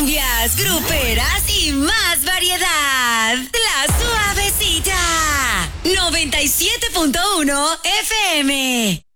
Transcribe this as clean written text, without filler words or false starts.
cumbias, gruperas y más variedad. La Suavecita. 97.1 FM.